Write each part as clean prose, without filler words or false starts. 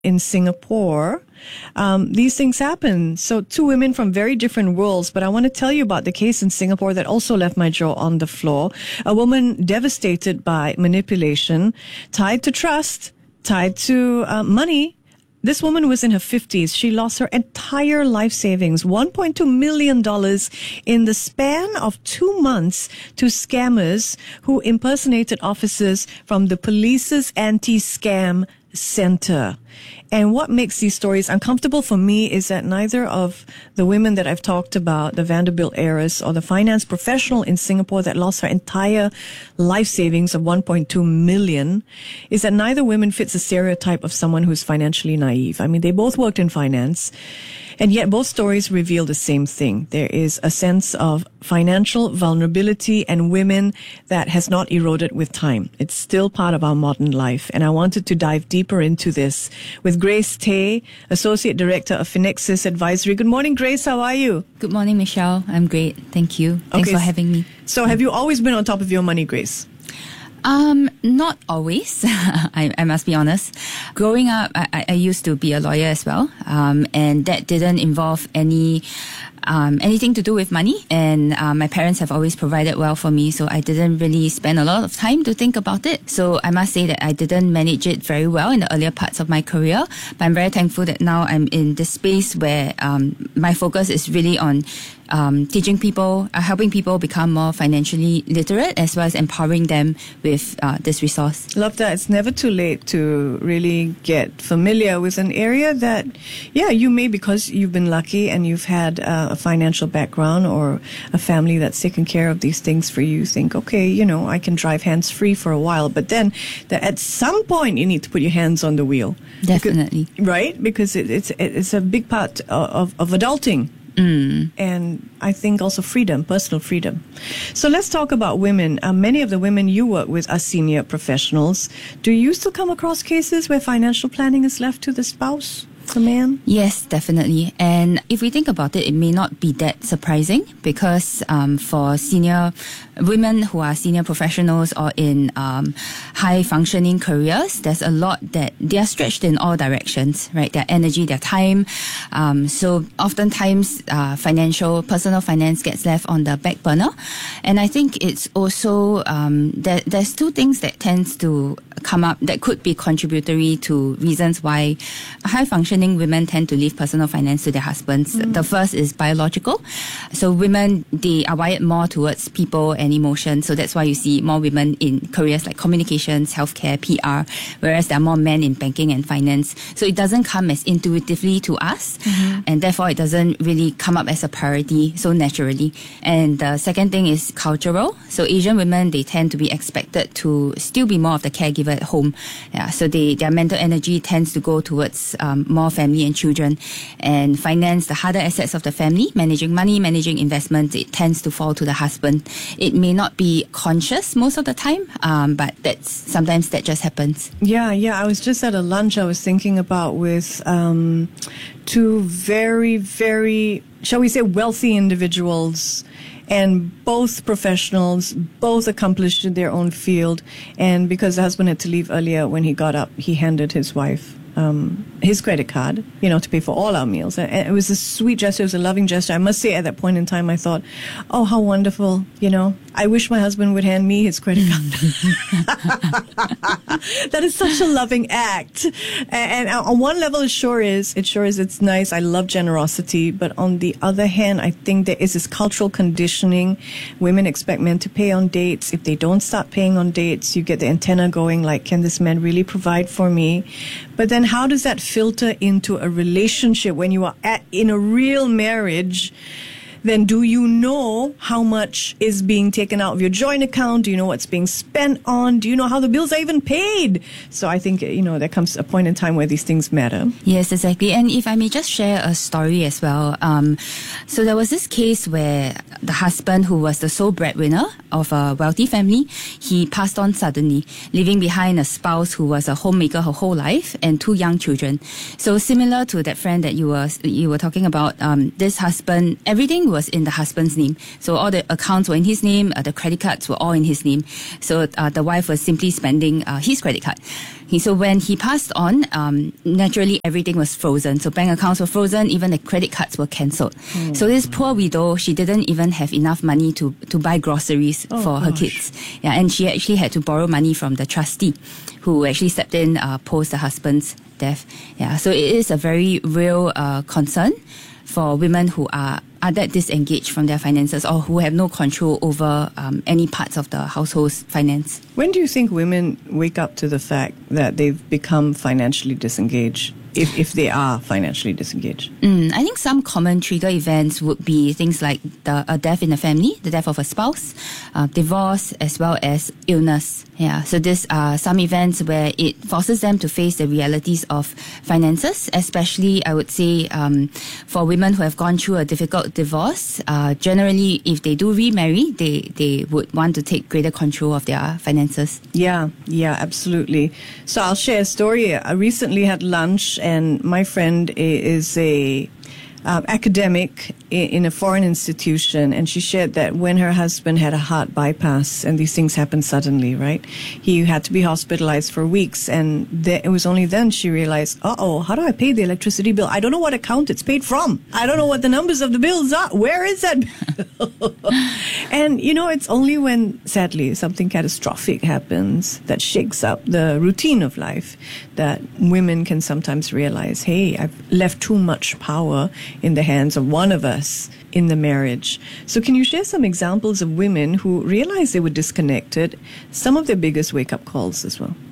in Singapore, these things happen. So two women from very different worlds, but I want to tell you about the case in Singapore that also left my jaw on the floor. A woman devastated by manipulation, tied to trust, tied to money. This woman was in her 50s. She lost her entire life savings, $1.2 million in the span of 2 months to scammers who impersonated officers from the police's anti-scam center. And what makes these stories uncomfortable for me is that neither of the women that I've talked about, the Vanderbilt heiress or the finance professional in Singapore that lost her entire life savings of 1.2 million, is that neither woman fits the stereotype of someone who's financially naive. I mean, they both worked in finance, and yet both stories reveal the same thing. There is a sense of financial vulnerability and women that has not eroded with time. It's still part of our modern life. And I wanted to dive deeper into this with Grace Tay, Associate Director of Finexis Advisory. Good morning, Grace. How are you? Good morning, Michelle. I'm great. Thank you. Thanks for having me. So have you always been on top of your money, Grace? Not always. I must be honest. Growing up, I used to be a lawyer as well. And that didn't involve anything to do with money. And my parents have always provided well for me, so I didn't really spend a lot of time to think about it. So I must say that I didn't manage it very well in the earlier parts of my career. But I'm very thankful that now I'm in this space where my focus is really on teaching people, helping people become more financially literate, as well as empowering them with this resource. Love that. It's never too late to really get familiar with an area that, you may, because you've been lucky and you've had a financial background or a family that's taken care of these things for you, think, okay, I can drive hands-free for a while. But then at some point you need to put your hands on the wheel. Definitely. Right? Because it's a big part of adulting. And I think also freedom, personal freedom. So let's talk about women. Many of the women you work with are senior professionals. Do you still come across cases where financial planning is left to the spouse, the man? Yes, definitely. And if we think about it, it may not be that surprising because for senior women who are senior professionals or in high functioning careers, there's a lot that they are stretched in all directions, right? Their energy, their time. So oftentimes personal finance gets left on the back burner. And I think it's also, there's two things that tends to come up that could be contributory to reasons why high functioning women tend to leave personal finance to their husbands. The first is biological. So women, they are wired more towards people and emotion. So that's why you see more women in careers like communications, healthcare, PR, whereas there are more men in banking and finance. So it doesn't come as intuitively to us, and therefore it doesn't really come up as a priority so naturally. And the second thing is cultural. So Asian women, they tend to be expected to still be more of the caregiver at home. So their mental energy tends to go towards more family and children. And finance, the harder assets of the family, managing money, managing investments, it tends to fall to the husband. It may not be conscious most of the time, but sometimes that just happens. Yeah. I was just at a lunch I was thinking about with two very, very, shall we say, wealthy individuals, and both professionals, both accomplished in their own field. And because the husband had to leave earlier, when he got up, he handed his wife his credit card, to pay for all our meals. And it was a sweet gesture. It was a loving gesture. I must say, at that point in time, I thought, oh, how wonderful, I wish my husband would hand me his credit card. That is such a loving act. And on one level, it sure is. It's nice. I love generosity. But on the other hand, I think there is this cultural conditioning. Women expect men to pay on dates. If they don't start paying on dates, you get the antenna going like, can this man really provide for me? But then how does that filter into a relationship when you are in a real marriage? Then do you know how much is being taken out of your joint account? Do you know what's being spent on? Do you know how the bills are even paid? So I think, there comes a point in time where these things matter. Yes, exactly. And if I may just share a story as well. So there was this case where the husband, who was the sole breadwinner of a wealthy family, he passed on suddenly, leaving behind a spouse who was a homemaker her whole life and 2 young children. So similar to that friend that you were talking about, this husband, everything was in the husband's name. So all the accounts were in his name, the credit cards were all in his name. So the wife was simply spending his credit card. So when he passed on, naturally everything was frozen. So bank accounts were frozen, even the credit cards were cancelled. So this poor widow, she didn't even have enough money to buy groceries for her kids. Yeah, and she actually had to borrow money from the trustee, who actually stepped in post the husband's death. Yeah, so it is a very real concern for women who are that disengaged from their finances or who have no control over any parts of the household's finance. When do you think women wake up to the fact that they've become financially disengaged, if they are financially disengaged? I think some common trigger events would be things like a death in the family, the death of a spouse, divorce, as well as illness. Yeah, so these are some events where it forces them to face the realities of finances, especially, I would say, for women who have gone through a difficult divorce. Generally, if they do remarry, they would want to take greater control of their finances. Yeah, absolutely. So I'll share a story. I recently had lunch, and my friend is a academic in a foreign institution, and she shared that when her husband had a heart bypass, and these things happen suddenly, right? He had to be hospitalized for weeks, and it was only then she realized, how do I pay the electricity bill? I don't know what account it's paid from. I don't know what the numbers of the bills are. Where is that bill? And, it's only when, sadly, something catastrophic happens that shakes up the routine of life that women can sometimes realize, hey, I've left too much power in the hands of one of us in the marriage. So can you share some examples of women who realized they were disconnected, some of their biggest wake-up calls as well?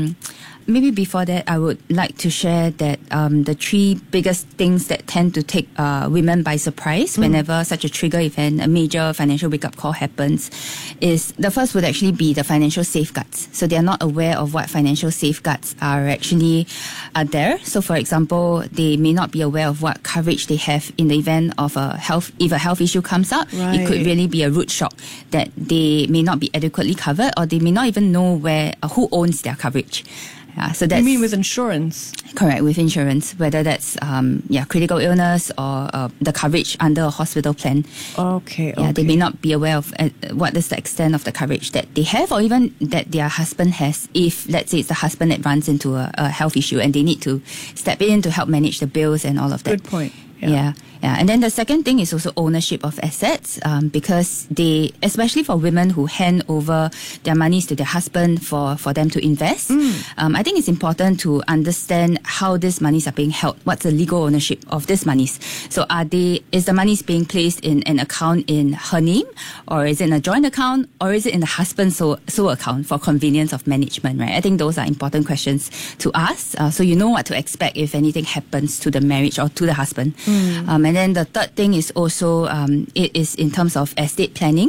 Maybe before that, I would like to share that the three biggest things that tend to take women by surprise whenever such a trigger event, a major financial wake-up call happens, is the first would actually be the financial safeguards. So they are not aware of what financial safeguards are actually there. So for example, they may not be aware of what coverage they have in the event of if a health issue comes up. Right. It could really be a root shock that they may not be adequately covered, or they may not even know who owns their coverage. So that's, you mean with insurance? Correct, with insurance, whether that's critical illness or the coverage under a hospital plan. Okay. Yeah, they may not be aware of what is the extent of the coverage that they have, or even that their husband has. If, let's say, it's the husband that runs into a health issue and they need to step in to help manage the bills and all of that. Good point. Yeah. And then the second thing is also ownership of assets, because they, especially for women who hand over their monies to their husband for them to invest, I think it's important to understand how these monies are being held. What's the legal ownership of these monies? So is the monies being placed in an account in her name, or is it in a joint account, or is it in the husband's sole account for convenience of management, right? I think those are important questions to ask, so you know what to expect if anything happens to the marriage or to the husband. And then the third thing is also, it is in terms of estate planning.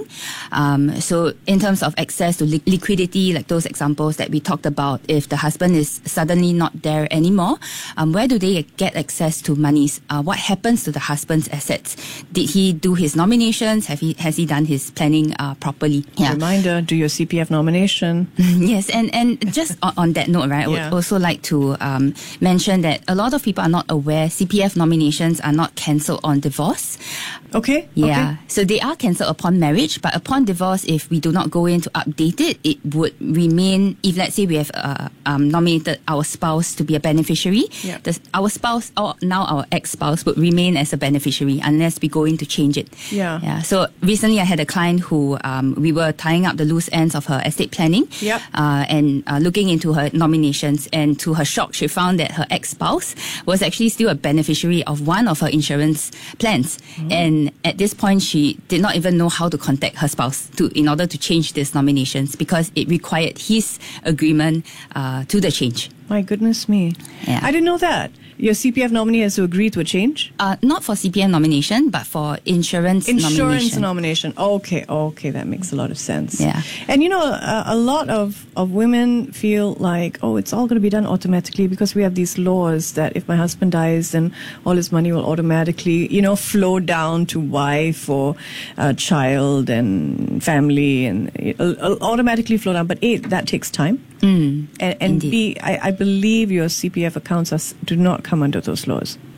So in terms of access to liquidity, like those examples that we talked about, if the husband is suddenly not there anymore, where do they get access to monies? What happens to the husband's assets? Did he do his nominations? Has he done his planning properly? Yeah. Reminder, do your CPF nomination. Yes, and just on that note, right, I would also like to mention that a lot of people are not aware CPF nominations are not cancelled on divorce. Okay. Yeah. Okay. So they are cancelled upon marriage, but upon divorce, if we do not go in to update it, it would remain. If let's say we have nominated our spouse to be a beneficiary, our spouse, or now our ex-spouse, would remain as a beneficiary unless we go in to change it. Yeah. So recently, I had a client who we were tying up the loose ends of her estate planning, and looking into her nominations, and to her shock, she found that her ex-spouse was actually still a beneficiary of one of her insurance plans, and at this point she did not even know how to contact her spouse in order to change these nominations, because it required his agreement to the change. My goodness me. Yeah. I didn't know that. Your CPF nominee has to agree to a change? Not for CPF nomination, but for insurance nomination. Okay, that makes a lot of sense. Yeah. And a lot of women feel like, it's all going to be done automatically because we have these laws that if my husband dies, then all his money will automatically, flow down to wife or child and family, and it'll automatically flow down. But A, that takes time. And B, I believe your CPF accounts do not come under those laws.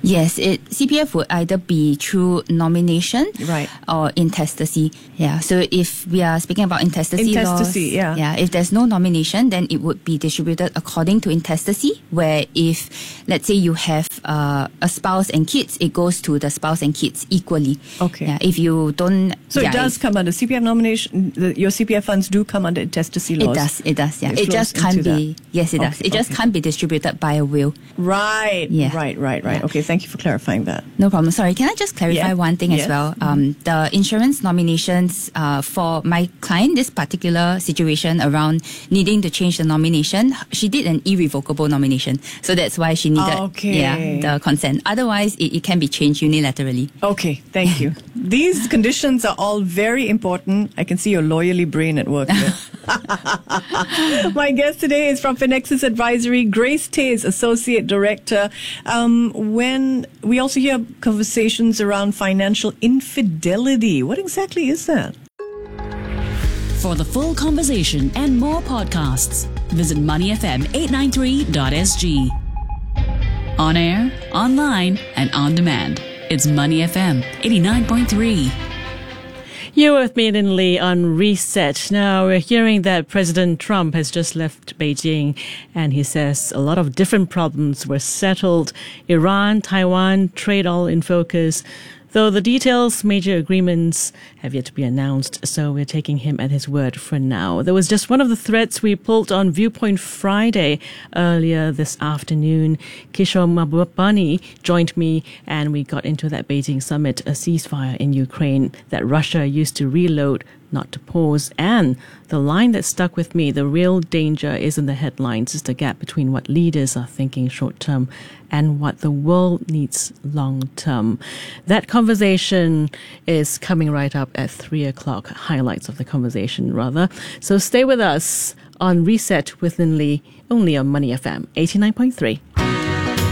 Yes, CPF would either be through nomination Right. or intestacy. Yeah, so if we are speaking about intestacy laws, if there's no nomination, then it would be distributed according to intestacy, where if, let's say, you have a spouse and kids, it goes to the spouse and kids equally. Okay. Yeah, if you don't... So it does come under CPF nomination, your CPF funds do come under intestacy laws? It does, yeah. It It just flows can't into be... Yes, it does. It just can't be distributed by a will. Right, Yeah. right. Okay, thank you for clarifying that. No problem. Sorry, can I just clarify one thing as well? The insurance nominations for my client, this particular situation around needing to change the nomination, she did an irrevocable nomination. So that's why she needed the consent. Otherwise, it can be changed unilaterally. Okay, thank you. These conditions are all very important. I can see your lawyerly brain at work here. My guest today is from Finexus Advisory, Grace Tays, Associate Director. When we also hear conversations around financial infidelity, what exactly is that? For the full conversation and more podcasts, visit moneyfm893.sg. On air, online, and on demand. It's Money FM 89.3. You're with me, Lin Lee, on Reset. Now, we're hearing that President Trump has just left Beijing, and he says a lot of different problems were settled. Iran, Taiwan, trade all in focus. Though the details, major agreements have yet to be announced, so we're taking him at his word for now. That was just one of the threads we pulled on Viewpoint Friday earlier this afternoon. Kishore Mahbubani joined me, and we got into that Beijing summit, a ceasefire in Ukraine that Russia used to reload, not to pause. And the line that stuck with me, the real danger isn't the headlines, it's the gap between what leaders are thinking short term and what the world needs long term. That conversation is coming right up at 3 o'clock, highlights of the conversation rather. So stay with us on Reset with Lin Lee, only on Money FM 89.3.